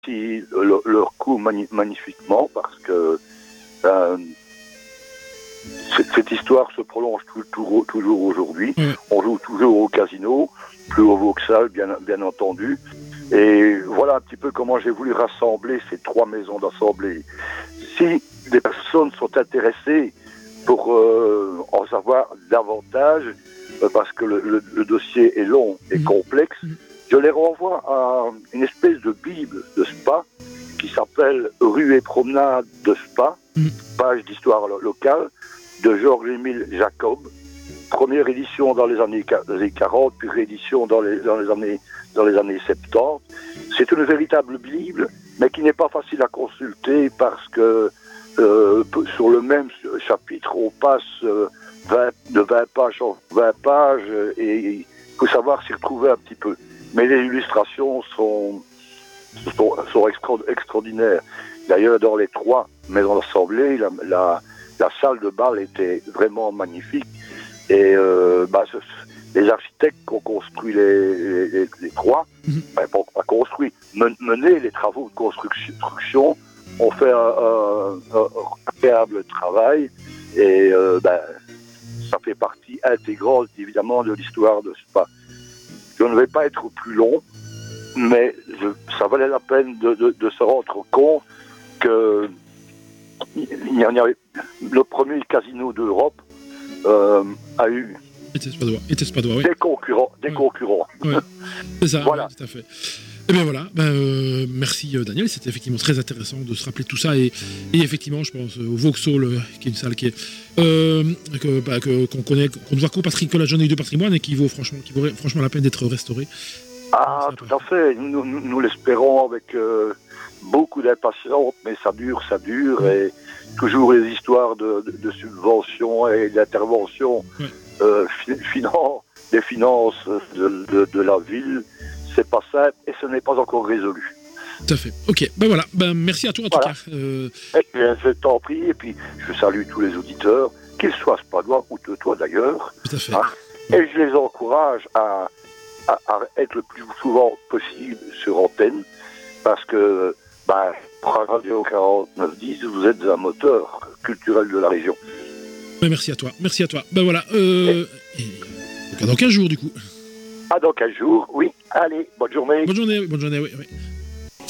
leur coup magnifiquement parce que cette histoire se prolonge toujours aujourd'hui. On joue toujours au casino, plus au Vauxhall, bien entendu. Et voilà un petit peu comment j'ai voulu rassembler ces 3 maisons d'assemblée. Si des personnes sont intéressées pour en savoir davantage, parce que le dossier est long et complexe, je les renvoie à une espèce de bible de Spa qui s'appelle Rue et promenade de Spa, page d'histoire locale, de Georges-Émile Jacob. Première édition dans les années 40, puis réédition dans les années 70. C'est une véritable bible, mais qui n'est pas facile à consulter parce que sur le même chapitre, on passe de 20 pages en 20 pages et il faut savoir s'y retrouver un petit peu. Mais les illustrations sont extraordinaires. D'ailleurs, dans les 3 maisons d'assemblée, la salle de bal était vraiment magnifique. Et les architectes qui ont construit les 3, pas construit, mené les travaux de construction, ont fait un agréable travail. Et ça fait partie intégrante, évidemment, de l'histoire de Spa. Je ne vais pas être plus long, mais ça valait la peine de se rendre compte que il y avait le premier casino d'Europe a eu des concurrents. Ouais. C'est ça, voilà. Ouais, tout à fait. Et bien voilà, merci Daniel, c'était effectivement très intéressant de se rappeler tout ça et effectivement je pense au Vauxhall qui est une salle qui est qu'on connaît, qu'on ne voit qu'au que la journée du patrimoine et qui vaut franchement la peine d'être restaurée. Ah tout à fait, nous l'espérons avec beaucoup d'impatience, mais ça dure et toujours les histoires de subventions et d'interventions des finances de la ville. C'est pas simple et ce n'est pas encore résolu. Tout à fait. Ok, voilà. Merci à toi en tout cas. Je t'en prie et puis je salue tous les auditeurs, qu'ils soient spadois ou de toi d'ailleurs. Tout à fait. Et je les encourage à être le plus souvent possible sur antenne parce que Radio 4910, vous êtes un moteur culturel de la région. Merci à toi. Voilà. Dans 15 jours du coup. Dans 15 jours, oui. Allez, bonne journée. Bonne journée, oui.